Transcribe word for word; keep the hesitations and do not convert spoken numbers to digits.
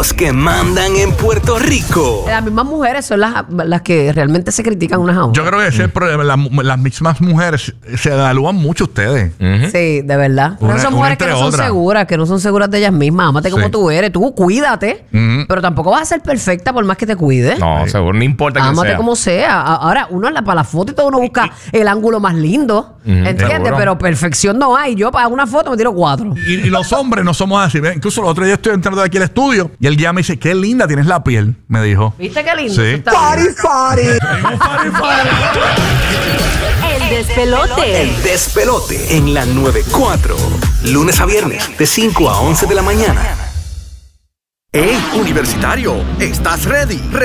los que mandan en Puerto Rico. Las mismas mujeres son las, las que realmente se critican unas a otras. Yo creo que ese es el problema. Las, las mismas mujeres se evalúan mucho ustedes. Uh-huh. Sí, de verdad. Pero Una, son mujeres que no son otra. seguras, que no son seguras de ellas mismas. Ámate sí. como tú eres. Tú cuídate, uh-huh. pero tampoco vas a ser perfecta por más que te cuides. No, sí. seguro, no importa quién sea. Ámate como sea. Ahora, uno es la, para la foto y todo uno busca y, y, el ángulo más lindo. Uh-huh. ¿Entiendes? Seguro. Pero perfección no hay. Yo para una foto me tiro cuatro. Y, y los hombres no somos así. Incluso el otro día estoy entrando de aquí al estudio y él ya me dice, qué linda tienes la piel, me dijo. ¿Viste qué lindo? Sí. Party, party. Party, party. El despelote. El despelote en la noventa y cuatro. Lunes a viernes de cinco a once de la mañana. ¡Hey, universitario! ¿Estás ready?